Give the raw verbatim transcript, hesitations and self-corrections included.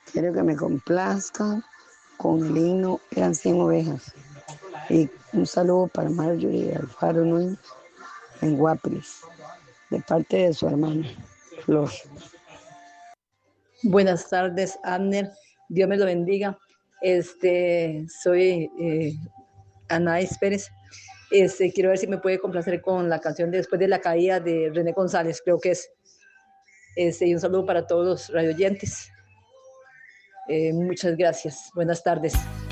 Quiero que me complazcan con el himno Eran cien ovejas. Y un saludo para Marjorie Alfaro Núñez en Guapris, de parte de su hermana, Flor. Buenas tardes, Abner. Dios me lo bendiga. Este, soy eh, Anaís Pérez. Este, quiero ver si me puede complacer con la canción de Después de la caída de René González, creo que es. Este, y un saludo para todos los radioyentes. Eh, muchas gracias. Buenas tardes.